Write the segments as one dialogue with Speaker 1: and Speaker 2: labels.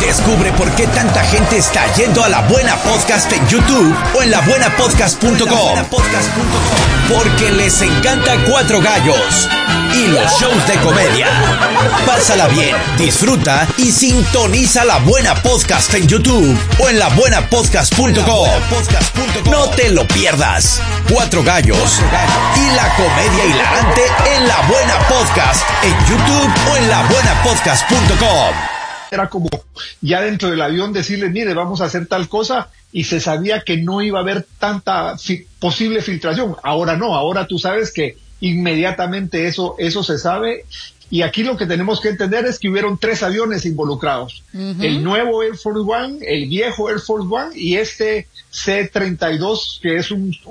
Speaker 1: Descubre por qué tanta gente está yendo a La Buena Podcast en YouTube o en labuenapodcast.com. Porque les encanta Cuatro Gallos y los shows de comedia. Pásala bien, disfruta y sintoniza La Buena Podcast en YouTube o en labuenapodcast.com. No te lo pierdas. Cuatro Gallos y la comedia hilarante en La Buena Podcast en YouTube o en labuenapodcast.com.
Speaker 2: Era como ya dentro del avión decirles, mire, vamos a hacer tal cosa, y se sabía que no iba a haber tanta posible filtración. Ahora no, ahora tú sabes que inmediatamente eso se sabe. Y aquí lo que tenemos que entender es que hubieron 3 aviones involucrados. El nuevo Air Force One, el viejo Air Force One y este C-32, que es un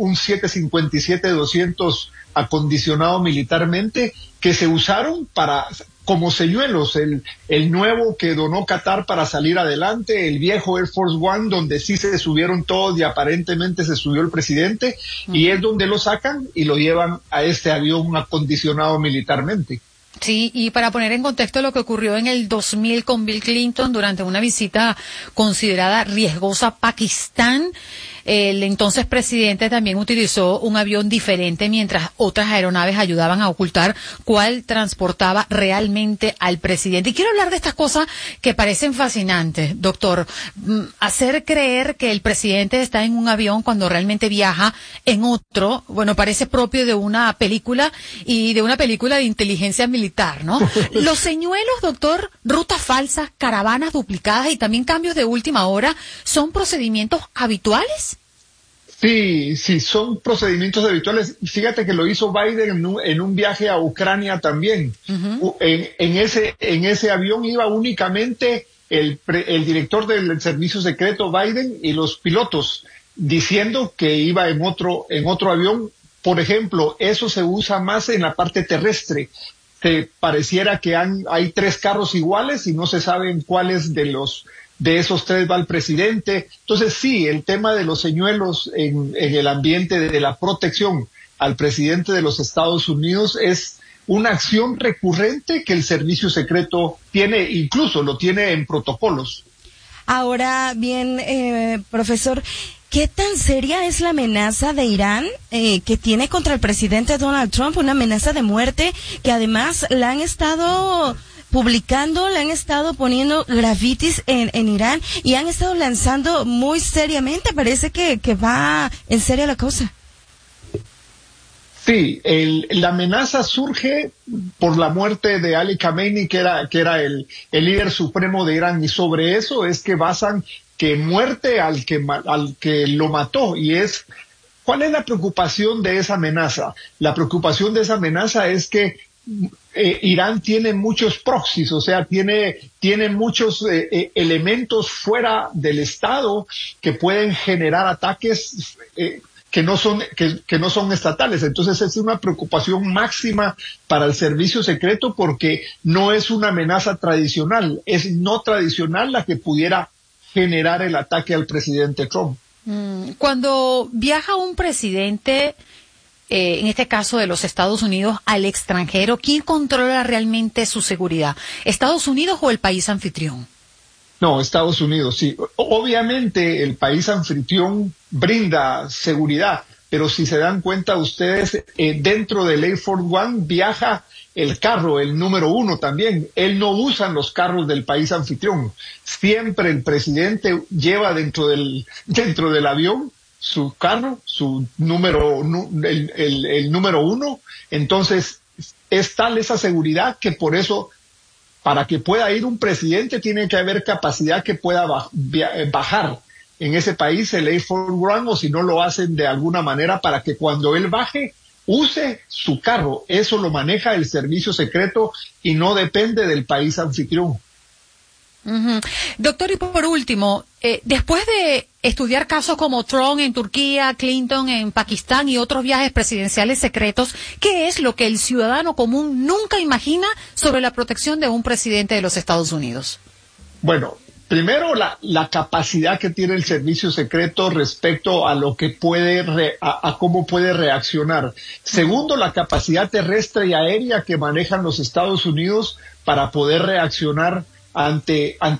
Speaker 2: 757-200 acondicionado militarmente, que se usaron como señuelos, el nuevo que donó Qatar para salir adelante, el viejo Air Force One, donde sí se subieron todos y aparentemente se subió el presidente, y es donde lo sacan y lo llevan a este avión acondicionado militarmente.
Speaker 3: Sí, y para poner en contexto lo que ocurrió en el 2000 con Bill Clinton durante una visita considerada riesgosa a Pakistán, el entonces presidente también utilizó un avión diferente mientras otras aeronaves ayudaban a ocultar cuál transportaba realmente al presidente. Y quiero hablar de estas cosas que parecen fascinantes, doctor. Hacer creer que el presidente está en un avión cuando realmente viaja en otro, bueno, parece propio de una película y de una película de inteligencia militar, ¿no? Los señuelos, doctor, rutas falsas, caravanas duplicadas y también cambios de última hora, ¿son procedimientos habituales?
Speaker 2: Sí, son procedimientos habituales. Fíjate que lo hizo Biden en un viaje a Ucrania también. En ese avión iba únicamente el director del servicio secreto Biden y los pilotos, diciendo que iba en otro avión. Por ejemplo, eso se usa más en la parte terrestre. Que pareciera que hay 3 carros iguales y no se saben cuáles de esos 3 va el presidente. Entonces sí, el tema de los señuelos en el ambiente de la protección al presidente de los Estados Unidos es una acción recurrente que el servicio secreto tiene, incluso lo tiene en protocolos.
Speaker 4: Ahora bien, profesor, ¿qué tan seria es la amenaza de Irán que tiene contra el presidente Donald Trump? Una amenaza de muerte que además la han estado publicando, le han estado poniendo grafitis en Irán y han estado lanzando muy seriamente. Parece que va en serio la cosa.
Speaker 2: Sí, la amenaza surge por la muerte de Ali Khamenei, que era el líder supremo de Irán, y sobre eso es que basan que muerte al que lo mató. Y ¿cuál es la preocupación de esa amenaza? La preocupación de esa amenaza es que Irán tiene muchos proxies, o sea, tiene muchos elementos fuera del Estado que pueden generar ataques que no son estatales. Entonces es una preocupación máxima para el servicio secreto, porque no es una amenaza tradicional, es no tradicional la que pudiera generar el ataque al presidente Trump.
Speaker 3: Cuando viaja un presidente, en este caso de los Estados Unidos, al extranjero, ¿quién controla realmente su seguridad? ¿Estados Unidos o el país anfitrión?
Speaker 2: No, Estados Unidos, sí. Obviamente el país anfitrión brinda seguridad, pero si se dan cuenta ustedes, dentro del Air Force One viaja el carro, el número 1 también. Él no usa los carros del país anfitrión. Siempre el presidente lleva dentro del avión su carro, su el número 1. Entonces es tal esa seguridad que por eso, para que pueda ir un presidente, tiene que haber capacidad que pueda bajar en ese país el Air Force One, o si no lo hacen de alguna manera para que cuando él baje use su carro. Eso lo maneja el servicio secreto y no depende del país anfitrión.
Speaker 3: Doctor, y por último, después de estudiar casos como Trump en Turquía, Clinton en Pakistán y otros viajes presidenciales secretos, ¿qué es lo que el ciudadano común nunca imagina sobre la protección de un presidente de los Estados Unidos?
Speaker 2: Bueno, primero la capacidad que tiene el servicio secreto respecto a lo que a cómo puede reaccionar. Segundo, la capacidad terrestre y aérea que manejan los Estados Unidos para poder reaccionar ante